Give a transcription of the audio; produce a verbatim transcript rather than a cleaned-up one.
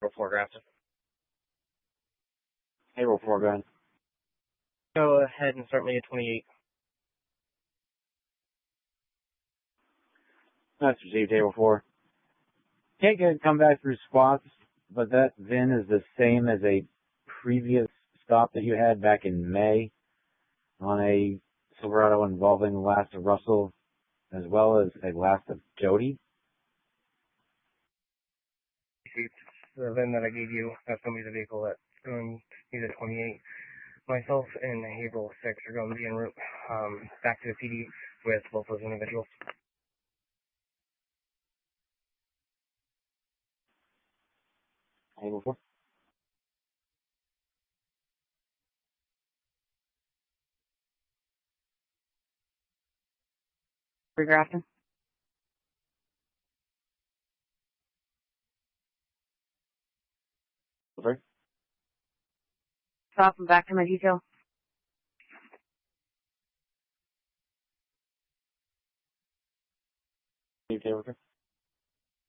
foregraph. April four, go ahead. Go ahead and start me at twenty-eight. That's received, table four. Can't get comeback through spots, but that V I N is the same as a previous stop that you had back in May on a Silverado involving the last of Russell as well as a last of Jody. The V I N that I gave you, that's going to be the vehicle that's going to be the twenty-eight. Myself and April six are going to be en route um, back to the P D with both those individuals. April four. Grafton. Over. Stop and back to my detail. Received, table four.